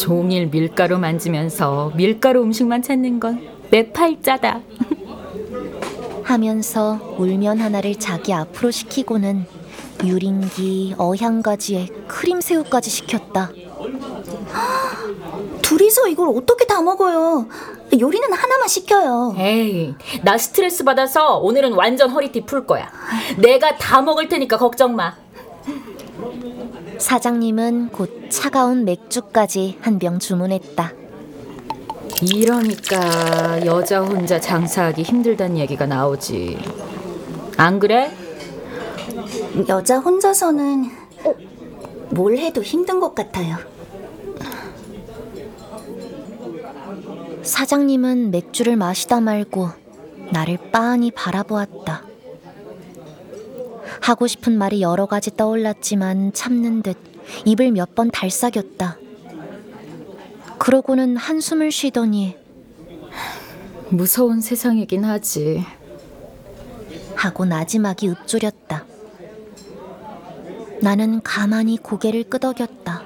종일 밀가루 만지면서 밀가루 음식만 찾는 건 내 팔자다. 하면서 울면 하나를 자기 앞으로 시키고는 유린기, 어향가지에 크림새우까지 시켰다. 둘이서 이걸 어떻게 다 먹어요? 요리는 하나만 시켜요. 에이, 나 스트레스 받아서 오늘은 완전 허리띠 풀 거야. 내가 다 먹을 테니까 걱정 마. 사장님은 곧 차가운 맥주까지 한 병 주문했다. 이러니까 여자 혼자 장사하기 힘들다는 얘기가 나오지. 안 그래? 여자 혼자서는 뭘 해도 힘든 것 같아요. 사장님은 맥주를 마시다 말고 나를 빤히 바라보았다. 하고 싶은 말이 여러 가지 떠올랐지만 참는 듯 입을 몇 번 달싹였다. 그러고는 한숨을 쉬더니 무서운 세상이긴 하지. 하고 나지막이 읊조렸다. 나는 가만히 고개를 끄덕였다.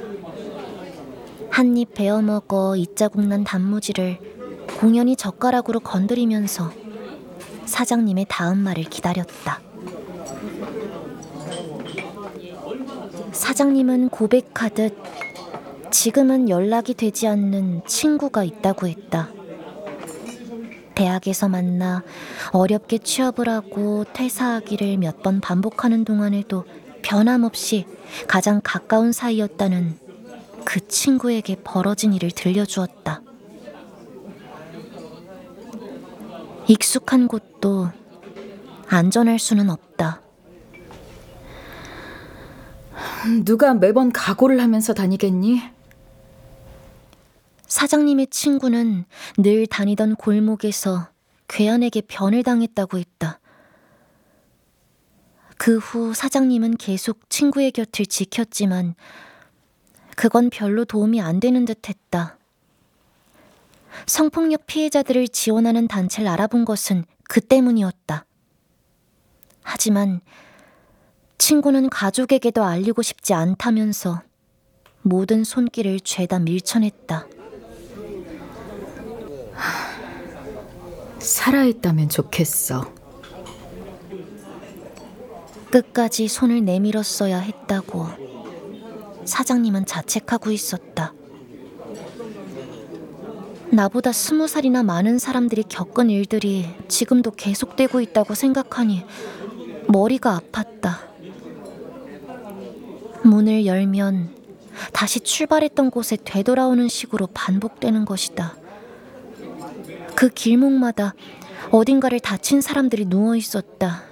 한 입 베어 먹어 이자국 난 단무지를 공연히 젓가락으로 건드리면서 사장님의 다음 말을 기다렸다. 사장님은 고백하듯 지금은 연락이 되지 않는 친구가 있다고 했다. 대학에서 만나 어렵게 취업을 하고 퇴사하기를 몇 번 반복하는 동안에도 변함없이 가장 가까운 사이였다는 그 친구에게 벌어진 일을 들려주었다. 익숙한 곳도 안전할 수는 없다. 누가 매번 각오를 하면서 다니겠니? 사장님의 친구는 늘 다니던 골목에서 괴한에게 변을 당했다고 했다. 그 후 사장님은 계속 친구의 곁을 지켰지만 그건 별로 도움이 안 되는 듯 했다. 성폭력 피해자들을 지원하는 단체를 알아본 것은 그 때문이었다. 하지만 친구는 가족에게도 알리고 싶지 않다면서 모든 손길을 죄다 밀쳐냈다. 살아있다면 좋겠어. 끝까지 손을 내밀었어야 했다고 사장님은 자책하고 있었다. 나보다 20살이나 많은 사람들이 겪은 일들이 지금도 계속되고 있다고 생각하니 머리가 아팠다. 문을 열면 다시 출발했던 곳에 되돌아오는 식으로 반복되는 것이다. 그 길목마다 어딘가를 다친 사람들이 누워 있었다.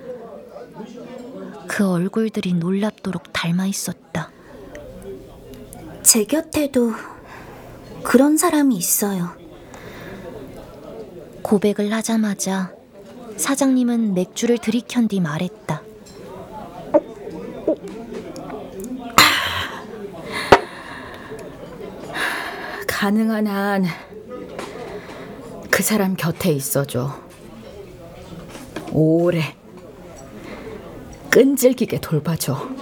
그 얼굴들이 놀랍도록 닮아 있었다. 제 곁에도 그런 사람이 있어요. 고백을 하자마자 사장님은 맥주를 들이켠 뒤 말했다. 가능한 한 그 사람 곁에 있어줘. 오래 끈질기게 돌봐줘.